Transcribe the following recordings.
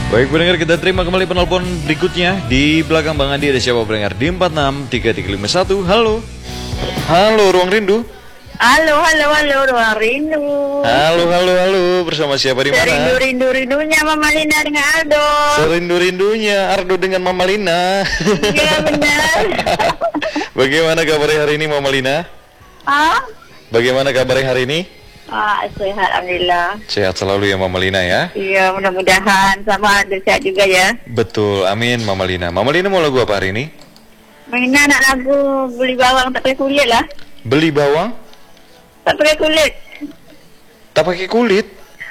Baik pendengar, kita terima kembali penelpon berikutnya. Di belakang Bang Andi ada siapa pendengar? Di 463351. Halo. Halo Ruang Rindu. Halo Ruang Rindu. Halo. Bersama siapa di mana? Rindunya Mama Lina dengan Aldo. Serindu-rindunya Ardo dengan Mama Lina. Iya benar. Bagaimana kabarnya hari ini Mama Lina? Bagaimana kabarnya hari ini? Sehat alhamdulillah. Sehat selalu ya Mama Lina ya. Iya, mudah-mudahan sama Aldo sehat juga ya. Betul, amin Mama Lina. Mama Lina mau lagu apa hari ini? Mainan anak lagu beli bawang tak pakai kulit lah. Beli bawang? Tak pakai kulit. Tak pakai kulit?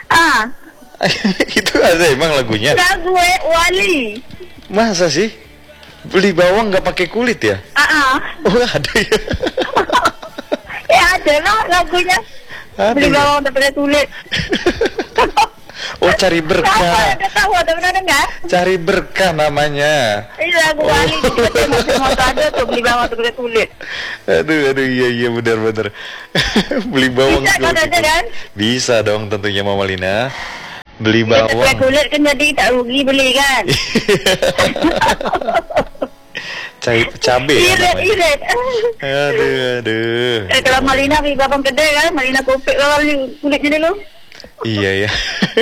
Itu ada emang lagunya? Lagu Wali. Masa sih? Beli bawang nggak pakai kulit ya? Oh ada ya? Ya ada lah lagunya. Ada Beli ya? bawang tak pakai kulit. Oh cari berkah. Ada tahu, ada pernah dengar? Cari berkah namanya. Ini lagu Wali kita mau ada tuh beli bawang tak pakai kulit. Aduh iya benar. Beli bawang. Bisa kan ada kan? Bisa dong tentunya Mama Lina. Beli Ya, tak pakai bawang. kulit kan jadi tak rugi beli kan? Cabe ya namanya. Irit. Aduh. Kalau Malina pergi babang kedai kan, Malina kopek kulitnya dulu. Iya ya.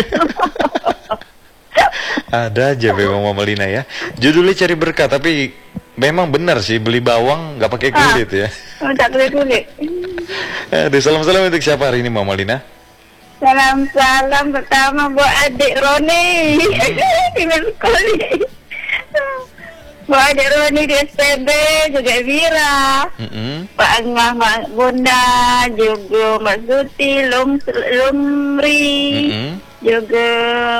Ada aja memang Mama Lina ya. Judulnya cari berkah, tapi memang benar sih beli bawang nggak pakai kulit ya. Tak pakai kulit. Aduh, salam-salam untuk siapa hari ini Mama Lina? Salam pertama buat adik Roni di sekolah. Buat adik Roni di SPB, juga Vira. Pak Angah, Mak Bunda, juga Mak Suti, Lumri, juga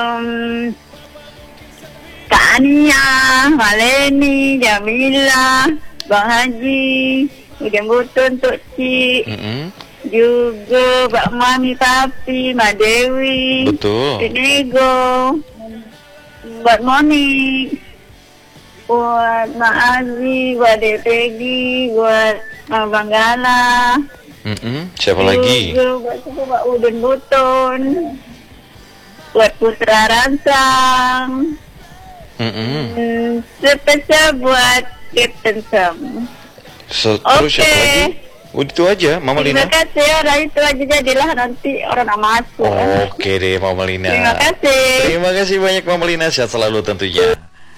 Kak Ania, Mak Leni, Jamila, Bang Haji, Ujian Butun, Tok Cik, juga Pak Mami Papi, Mak Dewi, Betul. Cik Nego, buat Monik, buat Mak Aziz, buat Dek Peggy, buat Mak Banggala. Siapa lagi? Buat Udin Butun, buat Putra Ransang, spesial buat Captain Sam. Terus siapa lagi? Udah itu aja Mama Lina. Terima kasih ya, itu aja jadilah nanti orang nak masuk. Oke deh Mama Lina. Terima kasih. Terima kasih banyak Mama Lina, sehat selalu tentunya.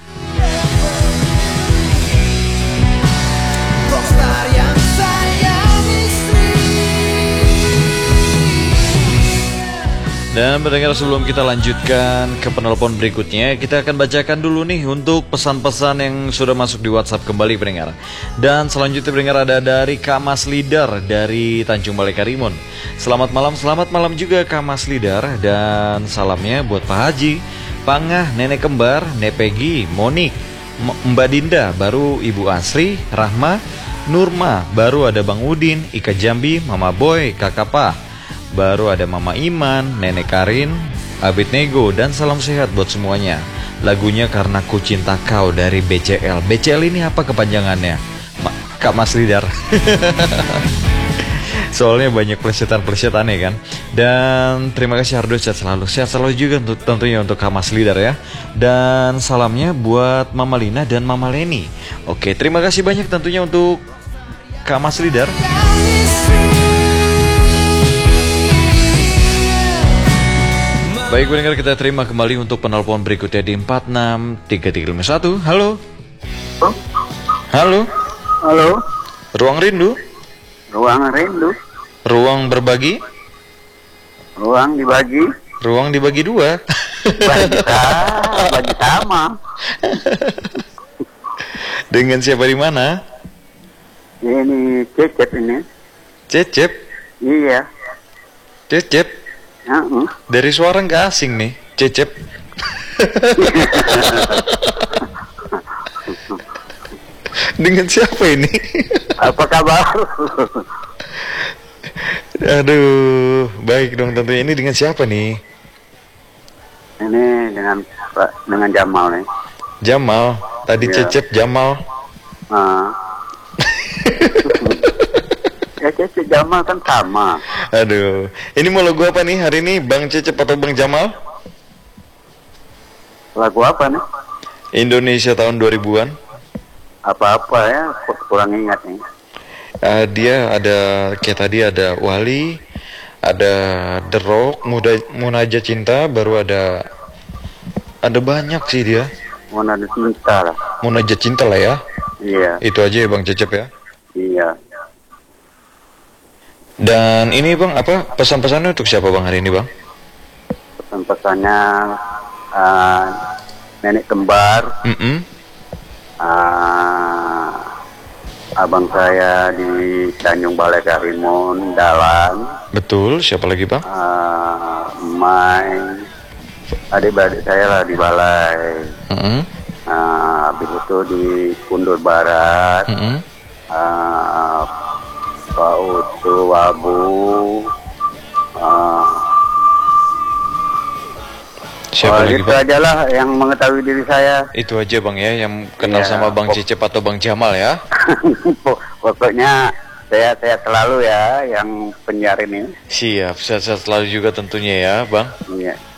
Dan pendengar, sebelum kita lanjutkan ke penelpon berikutnya, kita akan bacakan dulu nih untuk pesan-pesan yang sudah masuk di WhatsApp kembali pendengar. Dan selanjutnya pendengar ada dari Kak Mas Lidar dari Tanjung Balai Karimun. Selamat malam juga Kak Mas Lidar. Dan salamnya buat Pak Haji, Pangah, Nenek Kembar, Nek Peggy, Monik, Mbak Dinda, baru Ibu Asri, Rahma, Nurma, baru ada Bang Udin, Ika Jambi, Mama Boy, Kakak Pa, baru ada Mama Iman, Nenek Karin, Abid Nego, dan salam sehat buat semuanya. Lagunya Karena Ku Cinta Kau dari BCL. BCL ini apa kepanjangannya? Kak Mas Lidar. Soalnya banyak plesetan-plesetannya kan. Dan terima kasih Ardo, sehat selalu. Sehat selalu juga tentunya untuk Kak Mas Lidar ya. Dan salamnya buat Mama Lina dan Mama Leni. Oke, terima kasih banyak tentunya untuk Kak Mas Lidar. Baik pendengar, kita terima kembali untuk penelpon berikutnya di 463351. Halo. Halo. Ruang Rindu. Ruang Rindu. Ruang berbagi. Ruang dibagi. Ruang dibagi dua. Bagi sama. Dengan siapa di mana? Ini Cecep ini. Cecep. Iya. Cecep. Dari suara nggak asing nih, Cecep. Dengan siapa ini? Apa kabar? Aduh, baik dong tentunya. Ini dengan siapa nih? Ini dengan Jamal nih. Jamal. Tadi Iya. Cecep, Jamal. Ya Cecep Jamal kan sama. Aduh, ini mau lagu apa nih hari ini, Bang Cecep atau Bang Jamal? Lagu apa nih? Indonesia tahun 2000-an. Apa-apa ya, kurang ingat nih. Dia ada kayak tadi ada Wali, ada The Rock, Munajat Cinta, baru ada banyak sih dia. Mona Cinta lah. Munajat Cinta lah ya. Iya, Itu aja ya Bang Cecep ya. iya. Dan ini Bang, apa pesan-pesannya untuk siapa Bang hari ini Bang? Pesan-pesannya nenek kembar, abang saya di Tanjung Balai Karimun, Dalan, Betul, siapa lagi Bang? Mai, adik-adik saya lah di Balai. Habis itu di Kundur Barat, Pak Utu, Wabu, Siapa lagi itu Bang? aja lah yang mengetahui diri saya. Itu aja Bang ya, yang kenal Iya, sama Bang Cecep atau Bang Jamal ya. Pokoknya saya selalu ya yang penyiar ini. Siap, sehat-sehat selalu juga tentunya ya Bang. Iya.